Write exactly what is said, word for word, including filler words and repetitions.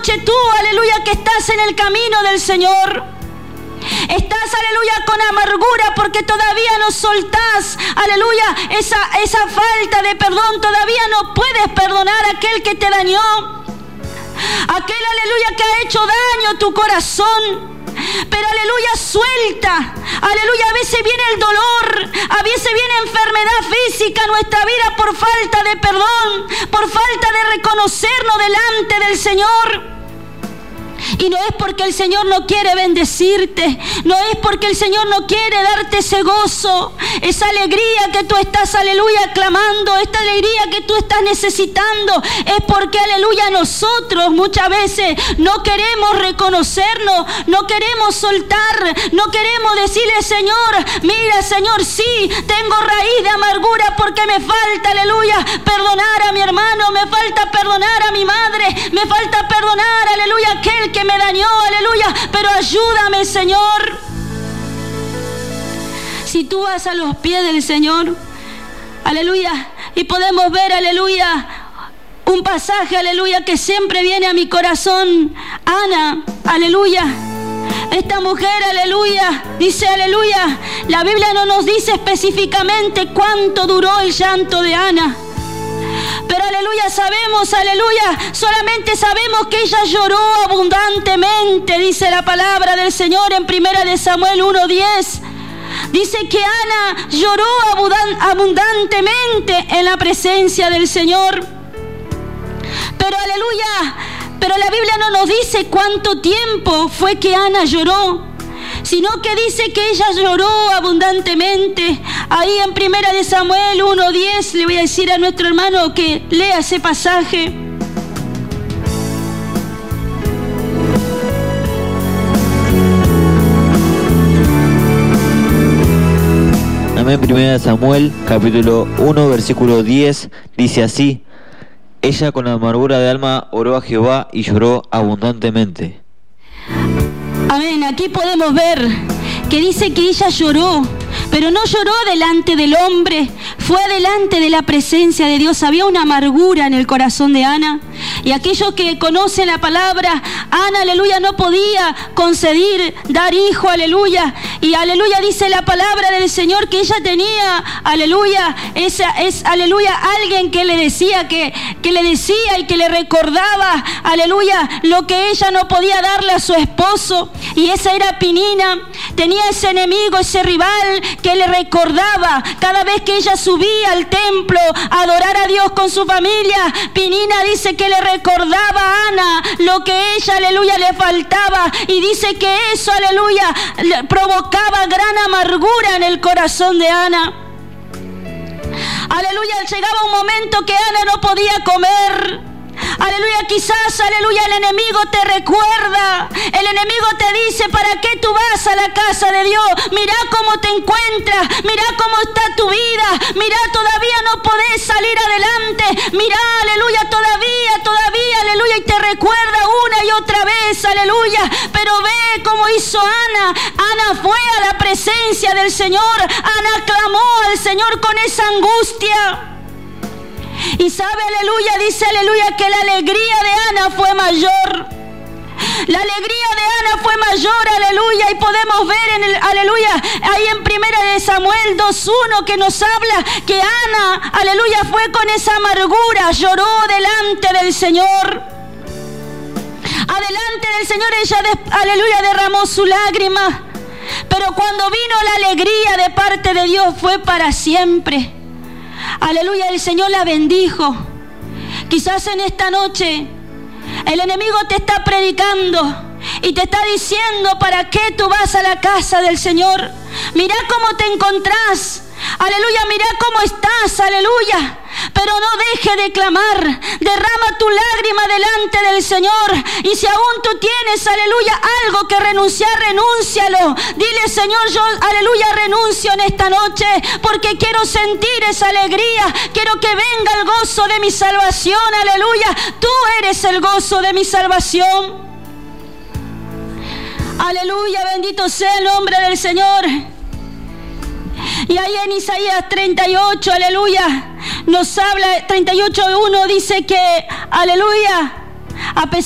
Tú, aleluya, que estás en el camino del Señor. Estás, aleluya, con amargura porque todavía no soltás, aleluya, esa, esa falta de perdón. Todavía no puedes perdonar a aquel que te dañó. Aquel, aleluya, que ha hecho daño a tu corazón. Pero, aleluya, suelta. Aleluya, a veces viene el dolor, a veces viene enfermedad física en nuestra vida por falta de perdón, por falta de reconocernos delante del Señor. Y no es porque el Señor no quiere bendecirte, no es porque el Señor no quiere darte ese gozo, esa alegría que tú estás, aleluya, clamando, esta alegría que tú estás necesitando. Es porque, aleluya, nosotros muchas veces no queremos reconocernos, no queremos soltar, no queremos decirle, Señor, mira, Señor, sí, tengo raíz de amargura porque me falta, aleluya, perdonar a mi hermano, me falta perdonar a mi madre, me falta perdonar, aleluya, aquel que me dañó, aleluya, pero ayúdame, Señor. Si tú vas a los pies del Señor, aleluya, y podemos ver, aleluya, un pasaje, aleluya, que siempre viene a mi corazón. Ana, aleluya, esta mujer, aleluya, dice, aleluya, la Biblia no nos dice específicamente cuánto duró el llanto de Ana. Pero, aleluya, sabemos, aleluya, solamente sabemos que ella lloró abundantemente, dice la palabra del Señor en primera de Samuel uno diez. Dice que Ana lloró abundantemente en la presencia del Señor. Pero, aleluya, pero la Biblia no nos dice cuánto tiempo fue que Ana lloró, sino que dice que ella lloró abundantemente. Ahí en primera de Samuel uno diez le voy a decir a nuestro hermano que lea ese pasaje. Amén. Primera de Samuel, capítulo uno, versículo diez, dice así: ella con amargura de alma oró a Jehová y lloró abundantemente. Amén. Aquí podemos ver que dice que ella lloró, pero no lloró delante del hombre, fue delante de la presencia de Dios. Había una amargura en el corazón de Ana. Y aquellos que conocen la palabra, Ana, aleluya, no podía conceder, dar hijo, aleluya. Y aleluya, dice la palabra del Señor que ella tenía, aleluya, esa es, aleluya, alguien que le decía, que, que le decía y que le recordaba, aleluya, lo que ella no podía darle a su esposo. Y esa era Penina. Tenía ese enemigo, ese rival que le recordaba cada vez que ella subía al templo a adorar a Dios con su familia. Penina dice que le recordaba a Ana lo que ella, aleluya, le faltaba, y dice que eso, aleluya, provocaba gran amargura en el corazón de Ana. Aleluya, llegaba un momento que Ana no podía comer. Aleluya, quizás, aleluya, el enemigo te recuerda, el enemigo te dice, ¿para qué tú vas a la casa de Dios? Mirá cómo te encuentras, mirá cómo está tu vida, mirá, todavía no podés salir adelante, mirá, aleluya, todavía, todavía, aleluya, y te recuerda una y otra vez, aleluya, pero ve cómo hizo Ana. Ana fue a la presencia del Señor, Ana clamó al Señor con esa angustia. Y sabe, aleluya, dice, aleluya, que la alegría de Ana fue mayor. La alegría de Ana fue mayor, aleluya, y podemos ver en el, aleluya, ahí en primera de Samuel dos uno que nos habla que Ana, aleluya, fue con esa amargura, lloró delante del Señor. Adelante del Señor ella, de, aleluya, derramó su lágrima, pero cuando vino la alegría de parte de Dios fue para siempre. Aleluya, el Señor la bendijo. Quizás en esta noche el enemigo te está predicando y te está diciendo, ¿para qué tú vas a la casa del Señor? Mirá cómo te encontrás. Aleluya, mirá cómo estás, aleluya. Pero no deje de clamar, derrama tu lágrima delante del Señor. Y si aún tú tienes, aleluya, algo que renunciar, renúncialo. Dile, Señor, yo, aleluya, renuncio en esta noche, porque quiero sentir esa alegría, quiero que venga el gozo de mi salvación, aleluya. Tú eres el gozo de mi salvación. Aleluya, bendito sea el nombre del Señor. Y ahí en Isaías treinta y ocho, aleluya, nos habla, treinta y ocho uno dice que, aleluya, a pesar